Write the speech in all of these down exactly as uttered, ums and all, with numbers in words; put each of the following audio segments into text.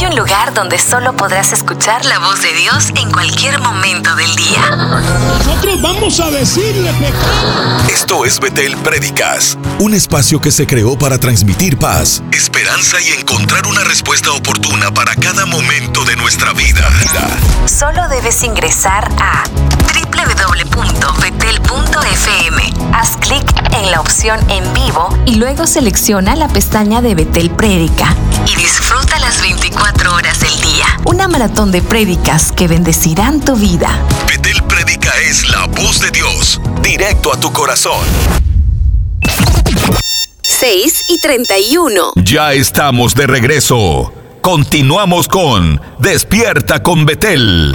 un lugar donde solo podrás escuchar la voz de Dios en cualquier momento del día. Nosotros vamos a decirle pecado. Esto es Betel Prédicas, un espacio que se creó para transmitir paz, esperanza y encontrar una respuesta oportuna para cada momento de nuestra vida. Solo debes ingresar a doble u doble u doble u punto betel punto efe eme. Haz clic en la opción en vivo y luego selecciona la pestaña de Betel Prédica y disfruta las veinticuatro horas del día. Una maratón de prédicas que bendecirán tu vida. Betel Prédica es la voz de Dios, directo a tu corazón. seis y treinta y uno. Ya estamos de regreso. Continuamos con Despierta con Betel.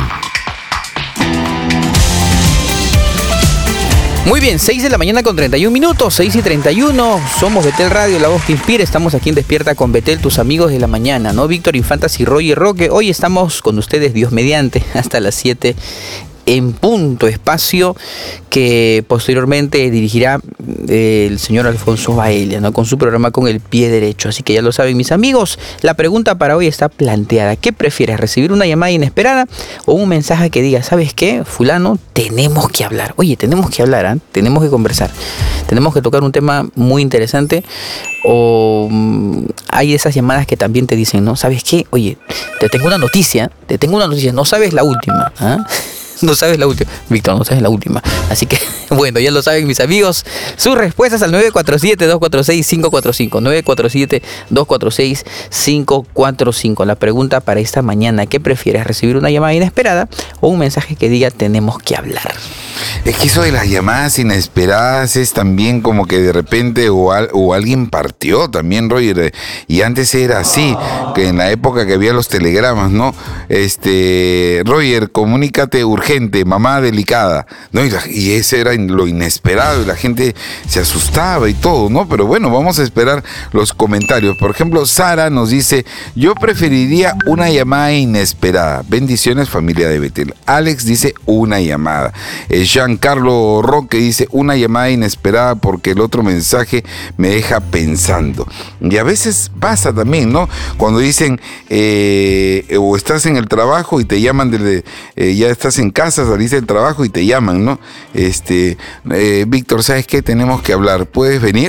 Muy bien, seis de la mañana con treinta y un minutos, seis y treinta y uno, somos Betel Radio, la voz que inspira, estamos aquí en Despierta con Betel, tus amigos de la mañana, ¿no? Víctor Infantas y Roger Roque, hoy estamos con ustedes, Dios mediante, hasta las siete en punto, espacio que posteriormente dirigirá eh, el señor Alfonso Baelia, ¿no? Con su programa Con el Pie Derecho. Así que ya lo saben, mis amigos, la pregunta para hoy está planteada. ¿Qué prefieres, recibir una llamada inesperada o un mensaje que diga, ¿sabes qué, fulano? Tenemos que hablar. Oye, tenemos que hablar, ¿eh? Tenemos que conversar. Tenemos que tocar un tema muy interesante. O um, hay esas llamadas que también te dicen, ¿no? ¿Sabes qué? Oye, te tengo una noticia, te tengo una noticia, no sabes la última, ¿eh? No sabes la última. Víctor, no sabes la última. Así que, bueno, ya lo saben mis amigos. Sus respuestas al nueve cuatro siete, dos cuatro seis, cinco cuatro cinco. nueve cuatro siete, dos cuatro seis, cinco cuatro cinco. La pregunta para esta mañana, ¿qué prefieres? ¿Recibir una llamada inesperada o un mensaje que diga tenemos que hablar? Es que eso de las llamadas inesperadas es también como que de repente o, al, o alguien partió también, Roger. Y antes era así, que en la época que había los telegramas, ¿no? Este, Roger, comunícate urgente, mamá delicada, ¿no? Y, la, y ese era lo inesperado y la gente se asustaba y todo, ¿no? Pero bueno, vamos a esperar los comentarios. Por ejemplo, Sara nos dice, yo preferiría una llamada inesperada. Bendiciones, familia de Betel. Alex dice, una llamada. Eh, Giancarlo Roque dice, una llamada inesperada porque el otro mensaje me deja pensando. Y a veces pasa también, ¿no? Cuando dicen, eh, o estás en el trabajo y te llaman, de, eh, ya estás en casa, saliste del trabajo y te llaman, ¿no? Este, eh, Víctor, ¿sabes qué? Tenemos que hablar, ¿puedes venir?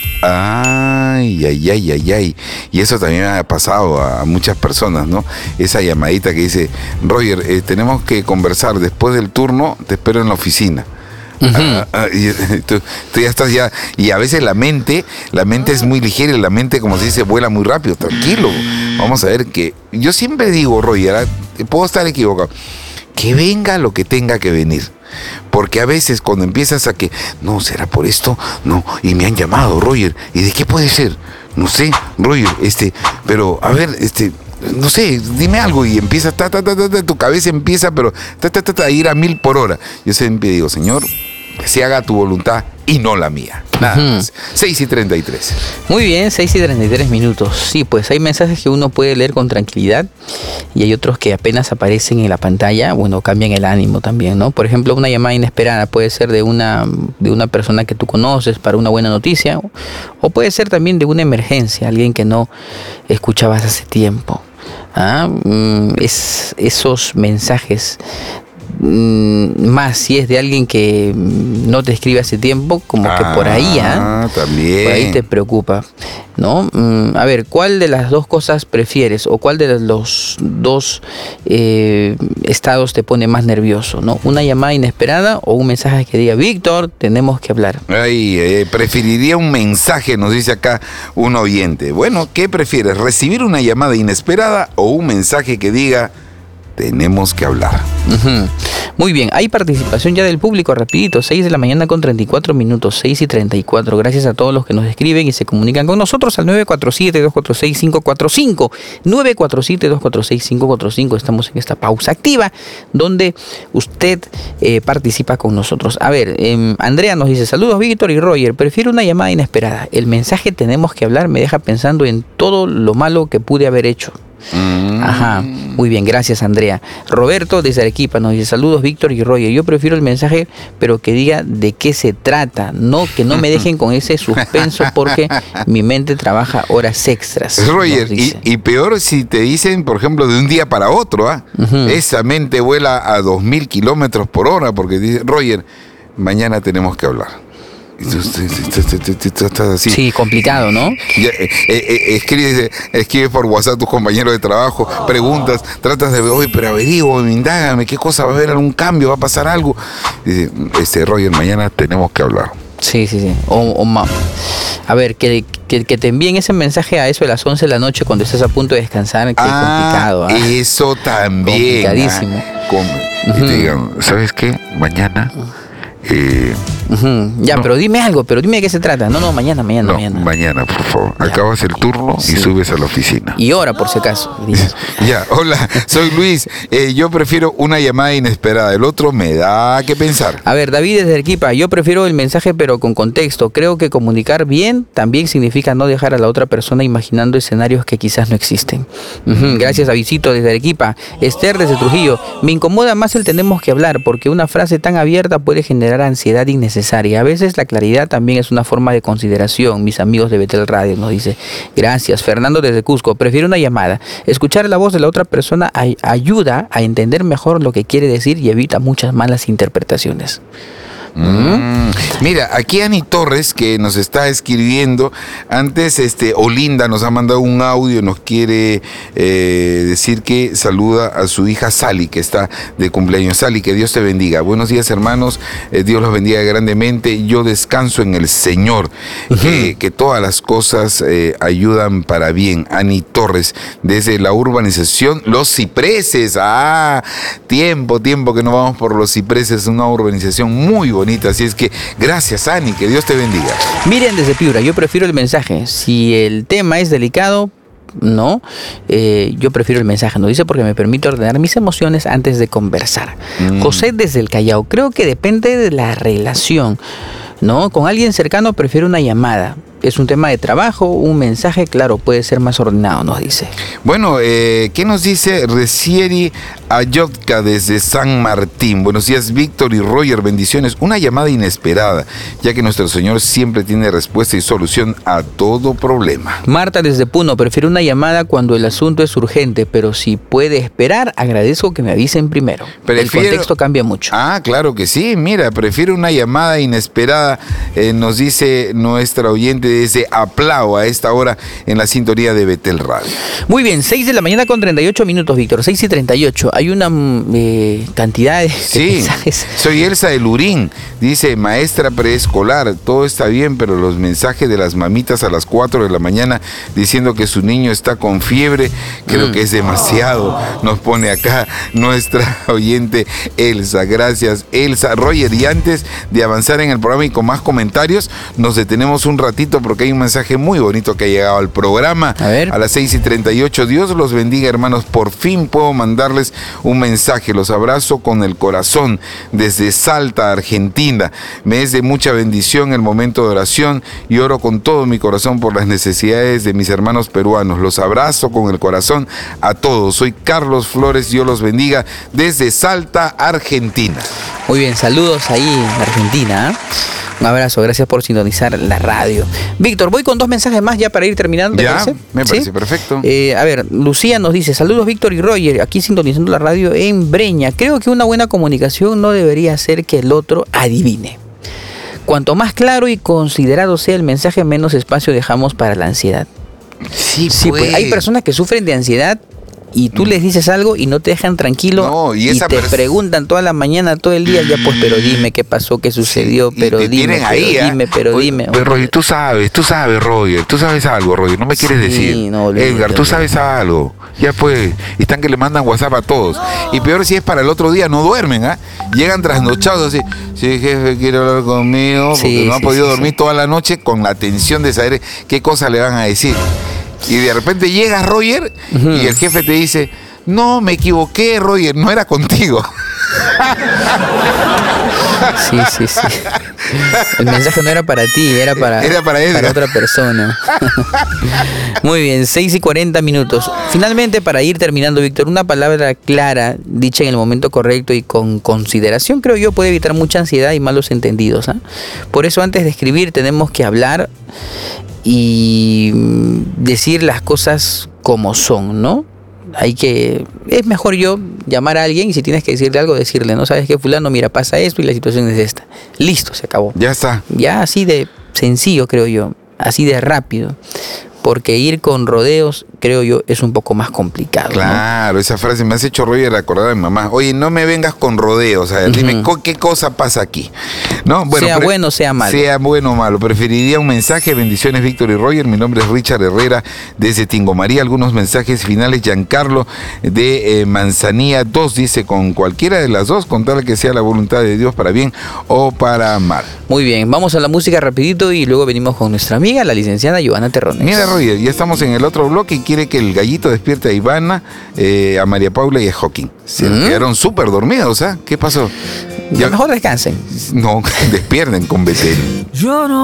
Ay, ay, ay, ay, ay. Y eso también me ha pasado a muchas personas, ¿no? Esa llamadita que dice, Roger, eh, tenemos que conversar después del turno, te espero en la oficina. Uh-huh. Ah, ah, y, tú, tú ya estás ya, y a veces la mente, la mente es muy ligera y la mente, como se dice, vuela muy rápido. Tranquilo, vamos a ver que, yo siempre digo, Roger, puedo estar equivocado, que venga lo que tenga que venir. Porque a veces cuando empiezas a que, no, ¿será por esto? No, y me han llamado, Roger, ¿y de qué puede ser? No sé, Roger, este, pero a ver, este, no sé, dime algo, y empieza, ta, ta, ta, ta, ta, tu cabeza empieza, pero ta, ta, ta, ta, a ir a mil por hora. Yo siempre digo, Señor, que se haga tu voluntad y no la mía. Nada más. Uh-huh. seis y treinta y tres. Muy bien, seis y treinta y tres minutos. Sí, pues hay mensajes que uno puede leer con tranquilidad y hay otros que apenas aparecen en la pantalla, bueno, cambian el ánimo también, ¿no? Por ejemplo, una llamada inesperada puede ser de una, de una persona que tú conoces para una buena noticia, o puede ser también de una emergencia, alguien que no escuchabas hace tiempo. ¿Ah? Es, esos mensajes, más si es de alguien que no te escribe hace tiempo, como ah, que por ahí, ¿eh? También. Por ahí te preocupa, ¿no? A ver, ¿cuál de las dos cosas prefieres o cuál de los dos eh, estados te pone más nervioso, ¿no? ¿Una llamada inesperada o un mensaje que diga, Víctor, tenemos que hablar? Ay, eh, preferiría un mensaje, nos dice acá un oyente. Bueno, ¿qué prefieres? ¿Recibir una llamada inesperada o un mensaje que diga, tenemos que hablar? Uh-huh. Muy bien, hay participación ya del público, rapidito, seis de la mañana con treinta y cuatro minutos, seis y treinta y cuatro. Gracias a todos los que nos escriben y se comunican con nosotros al nueve cuatro siete, dos cuatro seis, cinco cuatro cinco. nueve cuatro siete, dos cuatro seis, cinco cuatro cinco. Estamos en esta pausa activa donde usted eh, participa con nosotros. A ver, eh, Andrea nos dice, saludos Víctor y Roger, prefiero una llamada inesperada. El mensaje tenemos que hablar me deja pensando en todo lo malo que pude haber hecho. Mm. Ajá, muy bien, gracias Andrea. Roberto desde Arequipa nos dice, saludos Víctor y Roger, yo prefiero el mensaje pero que diga de qué se trata, no que no me dejen con ese suspenso porque mi mente trabaja horas extras. Roger, y, y peor si te dicen, por ejemplo, de un día para otro, ¿ah? Uh-huh. Esa mente vuela a dos mil kilómetros por hora porque dice, Roger, mañana tenemos que hablar. Así. Sí, complicado, ¿no? Ya, eh, eh, escribe, escribe por WhatsApp a tus compañeros de trabajo, preguntas, tratas de, oye, pero averiguo, indágame, ¿qué cosa va a haber? ¿Algún cambio? ¿Va a pasar algo? Dice, este, Roger, mañana tenemos que hablar. Sí, sí, sí. O, o ma- a ver, que, que, que te envíen ese mensaje a eso de las once de la noche cuando estás a punto de descansar, que ah, es complicado. ¿Ah? Eso también. Complicadísimo. Ah, con, uh-huh. Y te digan, ¿sabes qué? Mañana... Eh, uh-huh. Ya, no. Pero dime algo, pero dime de qué se trata. No, no, mañana, mañana, no, mañana. Mañana, por favor. Ya. Acabas el turno sí. y subes a la oficina. Y ahora, por si acaso. Ya, hola, soy Luis. Eh, yo prefiero una llamada inesperada. El otro me da que pensar. A ver, David desde Arequipa, yo prefiero el mensaje pero con contexto. Creo que comunicar bien también significa no dejar a la otra persona imaginando escenarios que quizás no existen. Uh-huh. Gracias, Davidcito desde Arequipa. Esther desde Trujillo, me incomoda más el tenemos que hablar porque una frase tan abierta puede generar ansiedad innecesaria. A veces la claridad también es una forma de consideración. Mis amigos de Betel Radio nos dice, gracias. Fernando desde Cusco, prefiero una llamada. Escuchar la voz de la otra persona ay- ayuda a entender mejor lo que quiere decir y evita muchas malas interpretaciones. Mm. Mira, aquí Ani Torres, que nos está escribiendo, antes este Olinda nos ha mandado un audio, nos quiere eh, decir que saluda a su hija Sally, que está de cumpleaños. Sally, que Dios te bendiga. Buenos días, hermanos, eh, Dios los bendiga grandemente. Yo descanso en el Señor, uh-huh. que, que todas las cosas eh, ayudan para bien. Ani Torres, desde la urbanización Los Cipreses. Ah, tiempo, tiempo que no vamos por Los Cipreses, una urbanización muy bonita. Así es que gracias, Ani, que Dios te bendiga. Miren desde Piura, yo prefiero el mensaje. Si el tema es delicado, no, eh, yo prefiero el mensaje. No dice porque me permite ordenar mis emociones antes de conversar. Mm. José desde el Callao, creo que depende de la relación, ¿no? Con alguien cercano prefiero una llamada. Es un tema de trabajo, un mensaje, claro, puede ser más ordenado, nos dice. Bueno, eh, ¿qué nos dice Recieri Ayotka desde San Martín? Buenos días, Víctor y Roger, bendiciones. Una llamada inesperada, ya que nuestro Señor siempre tiene respuesta y solución a todo problema. Marta desde Puno, prefiero una llamada cuando el asunto es urgente, pero si puede esperar, agradezco que me avisen primero. Prefiero... El contexto cambia mucho. Ah, claro que sí, mira, prefiero una llamada inesperada, eh, nos dice nuestra oyente desde Aplao a esta hora en la sintonía de Betel Radio. Muy bien, seis de la mañana con treinta y ocho minutos, Víctor, seis y treinta y ocho. Hay una eh, cantidad de, sí, de mensajes. Soy Elsa de Lurín, dice, maestra preescolar, todo está bien, pero los mensajes de las mamitas a las cuatro de la mañana diciendo que su niño está con fiebre, creo mm. que es demasiado. Nos pone acá nuestra oyente Elsa. Gracias, Elsa. Roger, y antes de avanzar en el programa y con más comentarios, nos detenemos un ratito porque hay un mensaje muy bonito que ha llegado al programa. A ver. A las seis y treinta y ocho. Dios los bendiga, hermanos. Por fin puedo mandarles un mensaje. Los abrazo con el corazón desde Salta, Argentina. Me es de mucha bendición el momento de oración y oro con todo mi corazón por las necesidades de mis hermanos peruanos. Los abrazo con el corazón a todos. Soy Carlos Flores. Dios los bendiga desde Salta, Argentina. Muy bien, saludos ahí en Argentina, ¿eh? Un abrazo, gracias por sintonizar la radio. Víctor, voy con dos mensajes más ya para ir terminando. Ya, parece? me parece ¿Sí? perfecto. Eh, a ver, Lucía nos dice, saludos Víctor y Roger, aquí sintonizando la radio en Breña. Creo que una buena comunicación no debería hacer que el otro adivine. Cuanto más claro y considerado sea el mensaje, menos espacio dejamos para la ansiedad. Sí, sí pues. Pues, hay personas que sufren de ansiedad y tú les dices algo y no te dejan tranquilo, no, y, y esa te pers- preguntan toda la mañana, todo el día, ya pues, pero dime qué pasó, qué sucedió, sí, pero dime, pero ahí, dime, ¿eh? pero Oye, dime. Pero Roger, tú sabes, tú sabes, Roger, tú sabes algo, Roger, no me quieres Sí, decir. no, olvídate, Edgar, tú sabes algo. Ya pues, y están que le mandan WhatsApp a todos. Y peor si es para el otro día, no duermen, ¿ah? ¿eh? Llegan trasnochados así, sí, jefe, quiere hablar conmigo, porque Sí, no han sí, podido sí, dormir sí. toda la noche con la tensión de saber qué cosa le van a decir. Y de repente llega Roger, uh-huh. y el jefe te dice, no, me equivoqué, Roger, no era contigo. Sí, sí, sí. El mensaje no era para ti, era para, era para, para otra persona. Muy bien, seis y cuarenta minutos. Finalmente, para ir terminando, Víctor, una palabra clara, dicha en el momento correcto y con consideración, creo yo, puede evitar mucha ansiedad y malos entendidos, ¿eh? Por eso, antes de escribir, tenemos que hablar y decir las cosas como son, ¿no? Hay que, es mejor yo llamar a alguien y si tienes que decirle algo, decirle, ¿no? ¿Sabes qué, fulano? Mira, pasa esto y la situación es esta. Listo, se acabó. Ya está. Ya así de sencillo, creo yo, así de rápido. Porque ir con rodeos, creo yo, es un poco más complicado. Claro, ¿no? Esa frase me has hecho Roger acordar a mi mamá. Oye, no me vengas con rodeos, a ver, uh-huh. Dime qué cosa pasa aquí, ¿no? Bueno, sea bueno, sea malo. Sea bueno o malo. Preferiría un mensaje. Bendiciones, Víctor y Roger. Mi nombre es Richard Herrera desde Tingomaría. Algunos mensajes finales. Giancarlo de eh, Manzanilla dos dice, con cualquiera de las dos, con tal que sea la voluntad de Dios para bien o para mal. Muy bien, vamos a la música rapidito y luego venimos con nuestra amiga, la licenciada Giovanna Terrones. Mira, Roger, ya estamos en el otro bloque y quiere que el gallito despierte a Ivana, eh, a María Paula y a Joaquín. Se ¿Mm? quedaron súper dormidos, ¿ah? ¿eh? ¿Qué pasó? Ya mejor descansen. No, despierten con Betel. Yo no